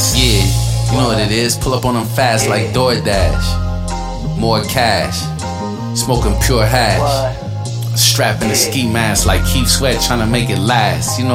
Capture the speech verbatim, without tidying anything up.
gas. Yeah, you know what it is. Pull up on them fast like DoorDash. More cash. Smoking pure hash. Strapping a ski mask like Keith Sweat, trying to make it last. You know.